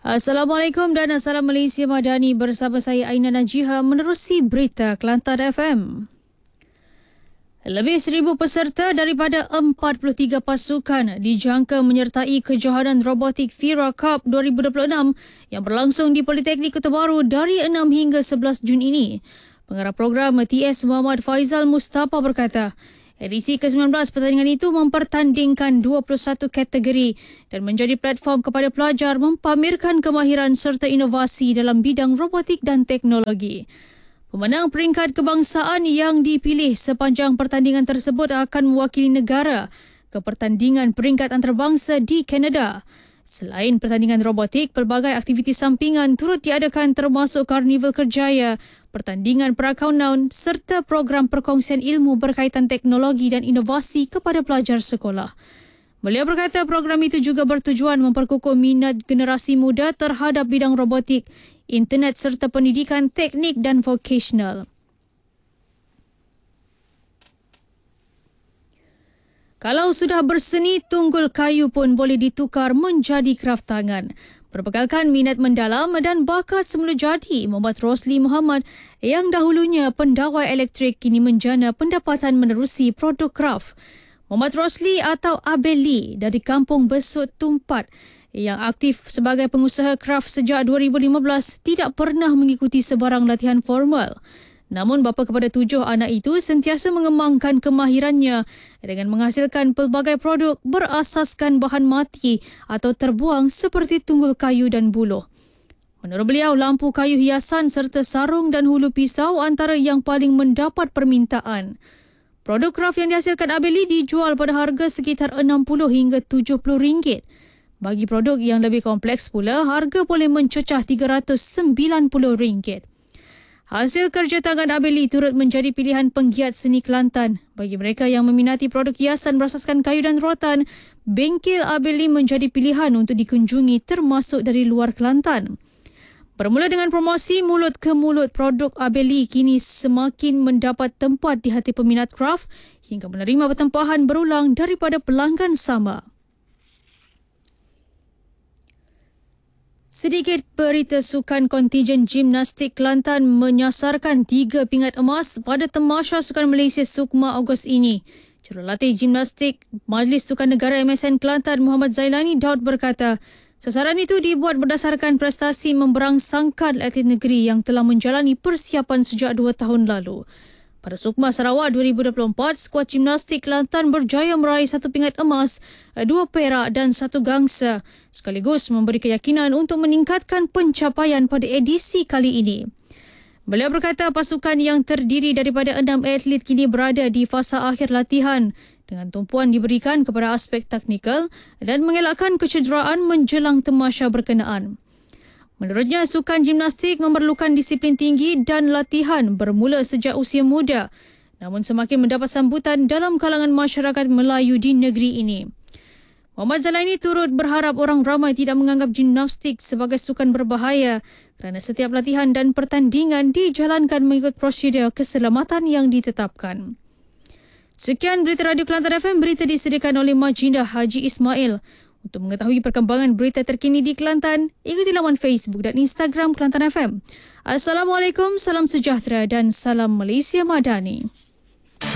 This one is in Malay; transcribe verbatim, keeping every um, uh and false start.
Assalamualaikum dan Assalam Malaysia Madani, bersama saya Aina Najiha menerusi berita Kelantan F M. Lebih seribu peserta daripada empat puluh tiga pasukan dijangka menyertai kejohanan robotik Fira Cup dua ribu dua puluh enam yang berlangsung di Politeknik Kota Baru dari enam hingga sebelas Jun ini. Pengarah program T S Muhammad Faizal Mustafa berkata, edisi ke sembilan belas pertandingan itu mempertandingkan dua puluh satu kategori dan menjadi platform kepada pelajar mempamerkan kemahiran serta inovasi dalam bidang robotik dan teknologi. Pemenang peringkat kebangsaan yang dipilih sepanjang pertandingan tersebut akan mewakili negara ke pertandingan peringkat antarabangsa di Kanada. Selain pertandingan robotik, pelbagai aktiviti sampingan turut diadakan termasuk Karnival Kerjaya, pertandingan perakaunan serta program perkongsian ilmu berkaitan teknologi dan inovasi kepada pelajar sekolah. Beliau berkata program itu juga bertujuan memperkukuh minat generasi muda terhadap bidang robotik, internet serta pendidikan teknik dan vokasional. Kalau sudah berseni, tunggul kayu pun boleh ditukar menjadi kraft tangan. Berbekalkan minat mendalam dan bakat semula jadi, Muhammad Rosli Muhammad yang dahulunya pendawai elektrik kini menjana pendapatan menerusi produk kraft. Muhammad Rosli atau Abeli dari Kampung Besut Tumpat yang aktif sebagai pengusaha kraft sejak dua ribu lima belas tidak pernah mengikuti sebarang latihan formal. Namun bapa kepada tujuh anak itu sentiasa mengembangkan kemahirannya dengan menghasilkan pelbagai produk berasaskan bahan mati atau terbuang seperti tunggul kayu dan buluh. Menurut beliau, lampu kayu hiasan serta sarung dan hulu pisau antara yang paling mendapat permintaan. Produk kraft yang dihasilkan Abeli dijual pada harga sekitar enam puluh hingga tujuh puluh ringgit. Bagi produk yang lebih kompleks pula, harga boleh mencecah tiga ratus sembilan puluh ringgit. Hasil kerja tangan Abeli turut menjadi pilihan penggiat seni Kelantan. Bagi mereka yang meminati produk hiasan berasaskan kayu dan rotan, bengkel Abeli menjadi pilihan untuk dikunjungi termasuk dari luar Kelantan. Bermula dengan promosi mulut ke mulut, produk Abeli kini semakin mendapat tempat di hati peminat kraft hingga menerima pertempahan berulang daripada pelanggan sama. Sedikit berita sukan, kontijen gimnastik Kelantan menyasarkan tiga pingat emas pada Tamasya Sukan Malaysia Sukma Ogos ini. Jurulatih gimnastik Majlis Sukan Negara M S N Kelantan Muhammad Zailani Daud berkata, sasaran itu dibuat berdasarkan prestasi memberangsangkan atlet negeri yang telah menjalani persiapan sejak dua tahun lalu. Pada Sukma Sarawak dua ribu dua puluh empat, skuad gimnastik Kelantan berjaya meraih satu pingat emas, dua perak dan satu gangsa, sekaligus memberi keyakinan untuk meningkatkan pencapaian pada edisi kali ini. Beliau berkata pasukan yang terdiri daripada enam atlet kini berada di fasa akhir latihan dengan tumpuan diberikan kepada aspek teknikal dan mengelakkan kecederaan menjelang tamasya berkenaan. Menurutnya, sukan gimnastik memerlukan disiplin tinggi dan latihan bermula sejak usia muda, namun semakin mendapat sambutan dalam kalangan masyarakat Melayu di negeri ini. Muhammad Zalaini turut berharap orang ramai tidak menganggap gimnastik sebagai sukan berbahaya kerana setiap latihan dan pertandingan dijalankan mengikut prosedur keselamatan yang ditetapkan. Sekian berita Radio Kelantan F M, berita disediakan oleh Majinda Haji Ismail. Untuk mengetahui perkembangan berita terkini di Kelantan, ikuti laman Facebook dan Instagram Kelantan F M. Assalamualaikum, salam sejahtera dan salam Malaysia Madani.